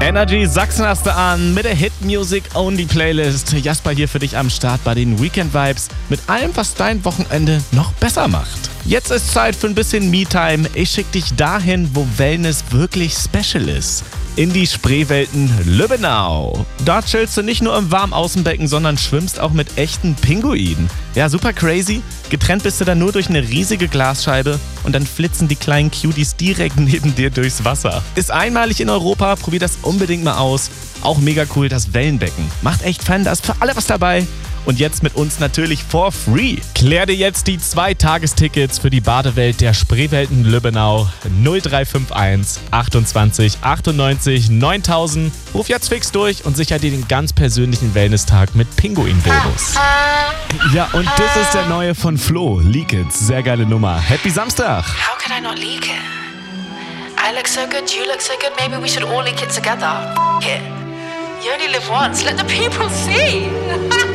Energy Sachsen hast du an mit der Hit Music Only Playlist. Jasper hier für dich am Start bei den Weekend Vibes mit allem, was dein Wochenende noch besser macht. Jetzt ist Zeit für ein bisschen Me-Time. Ich schick dich dahin, wo Wellness wirklich special ist. In die Spreewelten Lübbenau. Dort chillst du nicht nur im warmen Außenbecken, sondern schwimmst auch mit echten Pinguinen. Ja, super crazy. Getrennt bist du dann nur durch eine riesige Glasscheibe und dann flitzen die kleinen Cuties direkt neben dir durchs Wasser. Ist einmalig in Europa, probier das unbedingt mal aus. Auch mega cool, das Wellenbecken. Macht echt Fun, da ist für alle was dabei. Und jetzt mit uns natürlich for free. Klär dir jetzt die 2 Tagestickets für die Badewelt der Spreewelten Lübbenau 0351 28 98 9000. Ruf jetzt fix durch und sicher dir den ganz persönlichen Wellness-Tag mit Pinguin-Bonus. Ja, und das ist der neue von Flo, Leak It. Sehr geile Nummer. Happy Samstag. How could I not leak it? I look so good, you look so good, maybe we should all leak it together. F*** it. You only live once, let the people see.